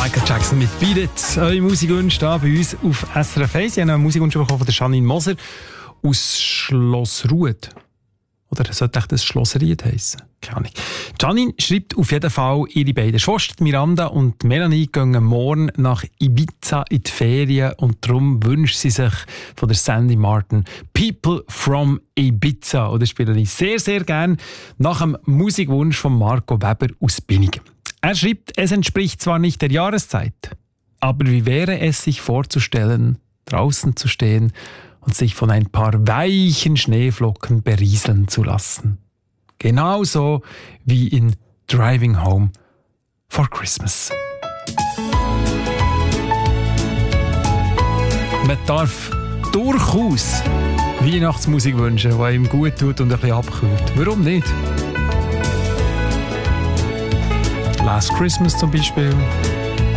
Michael Jackson mit «Beat It». Eure Musikwünsche hier bei uns auf SRF 1. Ich habe noch einen Musikwunsch bekommen von der Janine Moser aus Schlossrued. Oder sollte das Schlossried heissen? Keine Ahnung. Janine schreibt auf jeden Fall, ihre beiden Schwestern Miranda und Melanie gehen morgen nach Ibiza in die Ferien und darum wünscht sie sich von der Sandy Martin «People from Ibiza». Und das spiele ich sehr, sehr gerne nach dem Musikwunsch von Marco Weber aus Binningen. Er schreibt, es entspricht zwar nicht der Jahreszeit, aber wie wäre es sich vorzustellen, draußen zu stehen und sich von ein paar weichen Schneeflocken berieseln zu lassen. Genauso wie in Driving Home for Christmas. Man darf durchaus Weihnachtsmusik wünschen, die ihm gut tut und ein bisschen abkühlt. Warum nicht? Last Christmas zum Beispiel.